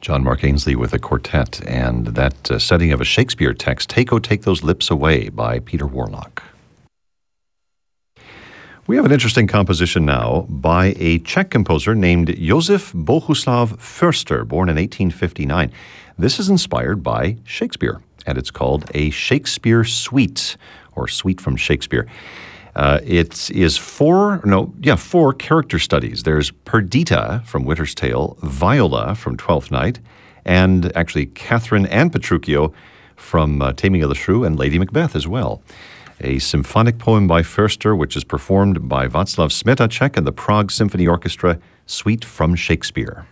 John Mark Ainsley with a quartet, and that setting of a Shakespeare text, Take, O Take Those Lips Away by Peter Warlock. We have an interesting composition now by a Czech composer named Josef Bohuslav Förster, born in 1859. This is inspired by Shakespeare, and it's called a Shakespeare Suite, or Suite from Shakespeare. It is four character studies. There's Perdita from Winter's Tale, Viola from Twelfth Night, and actually Catherine and Petruchio from Taming of the Shrew, and Lady Macbeth as well. A symphonic poem by Förster, which is performed by Václav Smetacek and the Prague Symphony Orchestra, Suite from Shakespeare.